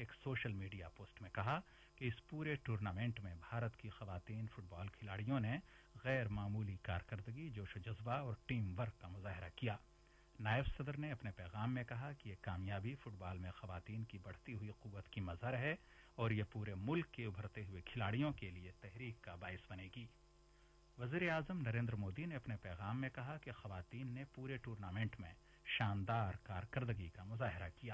एक social media post में कहा कि इस पूरे टूर्नामेंट में भारत की खवातीन फुटबॉल खिलाड़ियों ने गैर मामूली कारकर्दगी, जोश जज्बा और टीम वर्क का मुजाहरा किया। नायब सदर ने अपने पैगाम में कहा कि ये कामयाबी फुटबॉल में खवातीन की बढ़ती हुई कुव्वत की मजहर है और ये पूरे मुल्क के उभरते हुए खिलाड़ियों के लिए तहरीक का बायस बनेगी। वजीर आजम नरेंद्र मोदी ने अपने पैगाम में कहा कि खवातीन ने पूरे टूर्नामेंट में शानदार कारकर्दगी का मुजाहरा किया।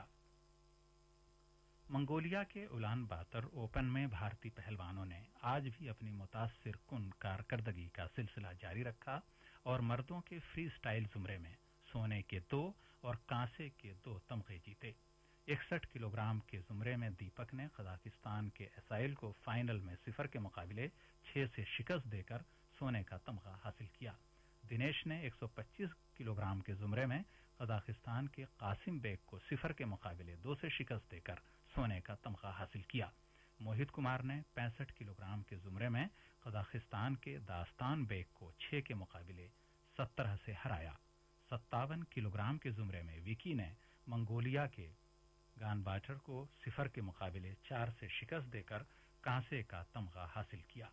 मंगोलिया के उलान बातर ओपन में भारतीय पहलवानों ने आज भी अपनी मुतासिर कुन कारकर्दगी का सिलसिला जारी रखा और मर्दों के फ्री स्टाइल जुमरे में सोने के 2 और कांसे के 2 तमगे जीते। 61 किलोग्राम के जुमरे में दीपक ने कजाकिस्तान के एसाइल को फाइनल में 0 के मुकाबले 6 से शिकस्त देकर सोने का तमगा हासिल किया। दिनेश ने 125 किलोग्राम के जुमरे में कजाकिस्तान के कासिम बेग को 0 के मुकाबले 2 से शिकस्त देकर सोने का तमगा हासिल किया। मोहित कुमार ने 65 किलोग्राम के जुमरे में कजाकिस्तान के दास्तान बेग को 6 के मुकाबले 17 से हराया। 57 किलोग्राम के जुमरे में विकी ने मंगोलिया के गानबाटर को 0 के मुकाबले 4 से शिकस्त देकर कांसे का तमगा हासिल किया।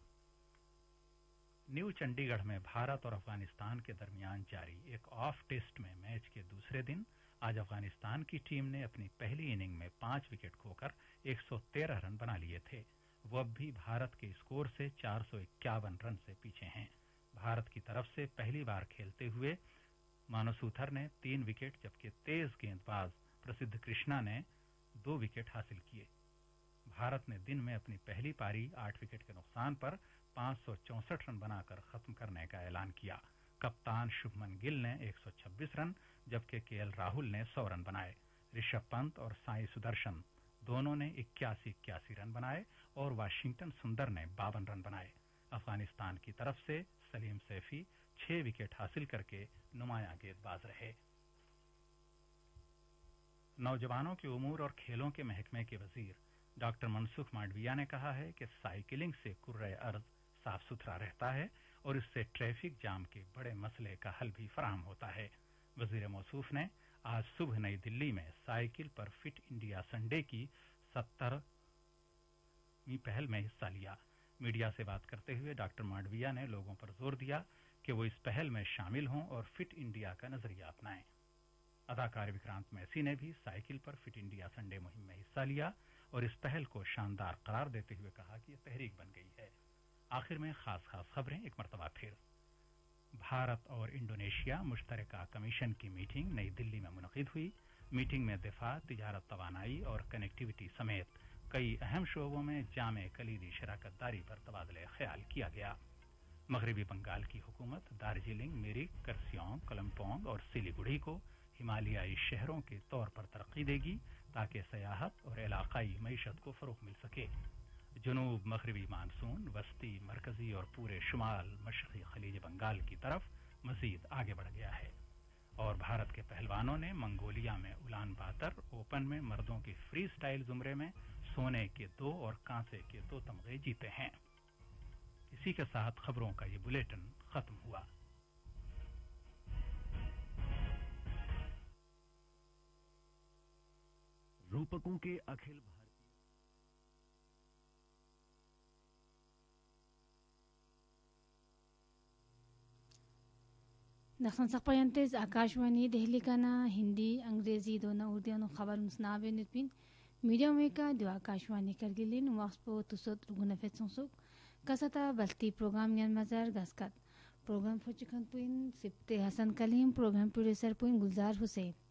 न्यू चंडीगढ़ में भारत और अफगानिस्तान के दरमियान जारी एक ऑफ टेस्ट में मैच के दूसरे दिन आज अफगानिस्तान की टीम ने अपनी पहली इनिंग में 5 विकेट खोकर 113 रन बना लिए थे। वो अब भी भारत के स्कोर से 451 रन से पीछे हैं। भारत की तरफ से पहली बार खेलते हुए मानसूथर ने 3 विकेट जबकि तेज गेंदबाज प्रसिद्ध कृष्णा ने 2 विकेट हासिल किए। भारत ने दिन में अपनी पहली पारी 8 विकेट के नुकसान पर 564 रन बनाकर खत्म करने का ऐलान किया। कप्तान शुभमन गिल ने 126 रन जबकि केएल राहुल ने 100 रन बनाए। ऋषभ पंत और साई सुदर्शन दोनों ने 81 रन बनाए और वाशिंगटन सुंदर ने 52 रन बनाए। अफगानिस्तान की तरफ से सलीम सैफी 6 विकेट हासिल करके नुमायां गेंदबाज रहे। नौजवानों के उमूर और खेलों के महकमे के वजीर डॉक्टर मनसुख मांडविया ने कहा है कि साइकिलिंग से कुर्रे अर्ज साफ सुथरा रहता है और इससे ट्रैफिक जाम के बड़े मसले का हल भी फराहम होता है। वजीर मौसूफ ने आज सुबह नई दिल्ली में साइकिल पर फिट इंडिया संडे की 70वीं पहल में हिस्सा लिया। मीडिया से बात करते हुए डॉक्टर मांडविया ने लोगों पर जोर दिया कि वो इस पहल में शामिल हों और फिट इंडिया का नजरिया अपनाएं। अदाकार विक्रांत मैसी ने भी साइकिल पर फिट इंडिया संडे मुहिम में हिस्सा लिया और इस पहल को शानदार करार देते हुए कहा कि यह तहरीक बन गई है। आखिर में खास खबरें एक मरतबा फिर। भारत और इंडोनेशिया मुश्तरका कमीशन की मीटिंग नई दिल्ली में मुनक़िद हुई। मीटिंग में दिफा, तिजारत, तवानाई और कनेक्टिविटी समेत कई अहम शोबों में जामे कलीदी शराकत दारी पर तबादले ख्याल किया गया। मगरबी बंगाल की हुकूमत दार्जिलिंग, मिरिक, करसियोंग, कलमपोंग और सिलीगुड़ी को हिमालयाई शहरों के तौर पर तरक्की देगी ताकि सयाहत और इलाकाई मईशत को फरोग मिल सके। जनूब मगरबी मानसून वस्ती, मरकजी और पूरे शुमाल मशरक़ी खलीज बंगाल की तरफ मजीद आगे बढ़ गया है और भारत के पहलवानों ने मंगोलिया में उलान बातर ओपन में मर्दों की फ्री स्टाइल जुमरे में सोने के 2 और कांसे के 2 तमगे जीते हैं। इसी के साथ खबरों का ये बुलेटिन खत्म हुआ। रूपकों के अखिल दखन सपयंतेज आकाशवाणी दहली का ना हिंदी अंग्रेजी दोनों उर्दू खबर मुस्नावे नितबिन मीडिया में का दो आकाशवाणी करगिलिन वास्पो तुसत रुगुनफेत संसुक कसता बल्ती प्रोग्राम यान मजार गस्कत programme फुचिकन पुइन सिप्ते Hasan Kaleem programme producer पुइन गुलजार हुसैन